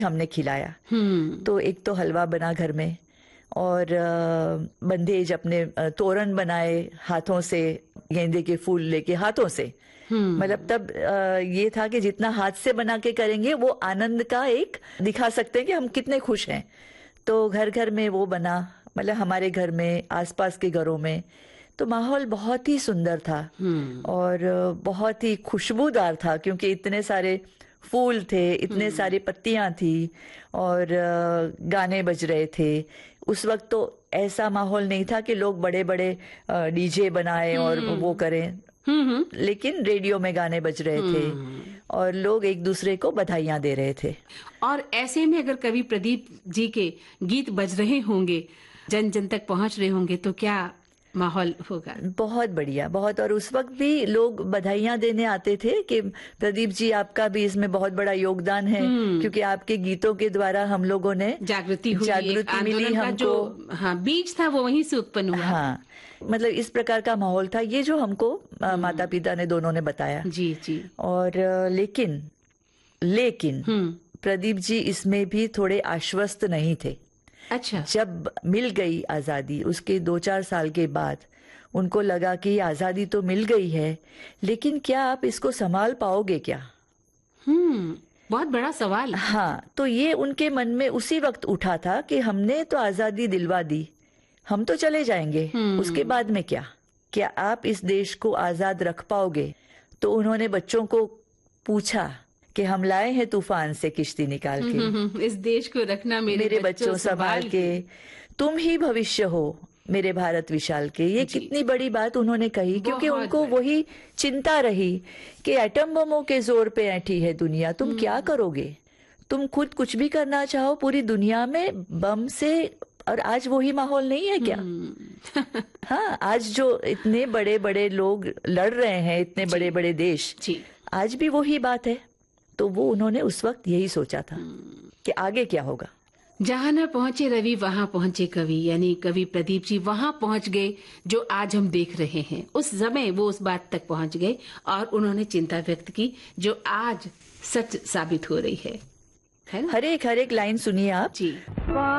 हमने खिलाया। तो एक तो हलवा बना घर में, और बंदेज अपने तोरण बनाए हाथों से, गेंदे के फूल लेके हाथों से। मतलब तब ये था कि जितना हाथ से बना के करेंगे वो आनंद का एक दिखा सकते हैं कि हम कितने खुश हैं। तो घर घर में वो बना, मतलब हमारे घर में, आसपास के घरों में। तो माहौल बहुत ही सुंदर था और बहुत ही खुशबूदार था, क्योंकि इतने सारे फूल थे, इतने सारी पत्तियां थी, और गाने बज रहे थे। उस वक्त तो ऐसा माहौल नहीं था कि लोग बड़े बड़े डीजे बनाए और वो करें, लेकिन रेडियो में गाने बज रहे थे और लोग एक दूसरे को बधाइयां दे रहे थे। और ऐसे में अगर कभी प्रदीप जी के गीत बज रहे होंगे, जन जन तक पहुंच रहे होंगे, तो क्या माहौल होगा? बहुत बढ़िया, बहुत। और उस वक्त भी लोग बधाइयां देने आते थे कि प्रदीप जी, आपका भी इसमें बहुत बड़ा योगदान है, क्योंकि आपके गीतों के द्वारा हम लोगों ने जागृति हुई, जागृति मिली हमको। जो बीज था वो वहीं से उत्पन्न हुआ। हाँ, मतलब इस प्रकार का माहौल था, ये जो हमको माता पिता ने दोनों ने बताया। जी जी। और लेकिन प्रदीप जी इसमें भी थोड़े आश्वस्त नहीं थे। अच्छा। जब मिल गई आजादी, उसके 2-4 साल के बाद उनको लगा कि आजादी तो मिल गई है, लेकिन क्या आप इसको संभाल पाओगे क्या? बहुत बड़ा सवाल। हाँ, तो ये उनके मन में उसी वक्त उठा था कि हमने तो आजादी दिलवा दी, हम तो चले जाएंगे, उसके बाद में क्या आप इस देश को आजाद रख पाओगे? तो उन्होंने बच्चों को पूछा कि हम लाए हैं तूफान से किश्ती निकाल के, इस देश को रखना मेरे बच्चों संभाल के, तुम ही भविष्य हो मेरे भारत विशाल के। ये कितनी बड़ी बात उन्होंने कही, क्योंकि उनको वही चिंता रही कि एटम बमों के जोर पे ऐठी है दुनिया, तुम क्या करोगे? तुम खुद कुछ भी करना चाहो, पूरी दुनिया में बम से। और आज वही माहौल नहीं है क्या? हाँ, आज जो इतने बड़े बड़े लोग लड़ रहे हैं, इतने बड़े बड़े देश, आज भी वही बात है। तो वो उन्होंने उस वक्त यही सोचा था कि आगे क्या होगा। जहां न पहुंचे रवि वहां पहुंचे कवि, यानी कवि प्रदीप जी वहां पहुंच गए जो आज हम देख रहे हैं। उस समय वो उस बात तक पहुंच गए और उन्होंने चिंता व्यक्त की जो आज सच साबित हो रही है ना? हर एक लाइन सुनिए आप जी।